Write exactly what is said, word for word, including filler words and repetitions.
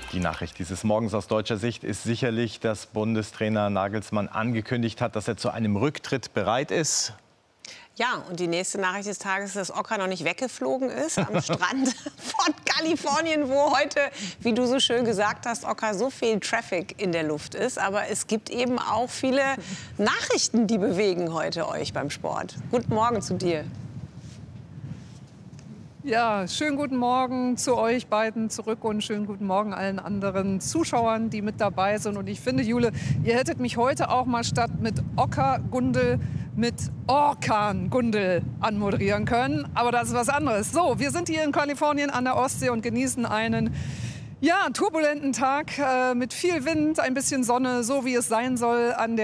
Die Nachricht dieses Morgens aus deutscher Sicht ist sicherlich, dass Bundestrainer Nagelsmann angekündigt hat, dass er zu einem Rücktritt bereit ist. Ja, und die nächste Nachricht des Tages ist, dass Oka noch nicht weggeflogen ist am Strand von Kalifornien, wo heute, wie du so schön gesagt hast, Oka, so viel Traffic in der Luft ist. Aber es gibt eben auch viele Nachrichten, die bewegen heute euch beim Sport. Guten Morgen zu dir. Ja, schönen guten Morgen zu euch beiden zurück und schönen guten Morgen allen anderen Zuschauern, die mit dabei sind. Und ich finde, Jule, ihr hättet mich heute auch mal statt mit Oka Gundel mit Orkan Gundel anmoderieren können. Aber das ist was anderes. So, wir sind hier in Kalifornien an der Ostsee und genießen einen ja, turbulenten Tag äh, mit viel Wind, ein bisschen Sonne, so wie es sein soll an der